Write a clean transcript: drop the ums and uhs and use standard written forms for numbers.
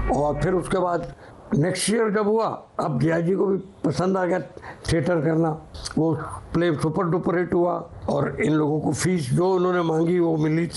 और फिर उसके बाद नेक्स्ट ईयर जब हुआ, अब जया जी को भी पसंद आ गया थिएटर करना, वो प्ले सुपर डुपर हिट हुआ और इन लोगों को फीस जो उन्होंने मांगी वो मिली थी।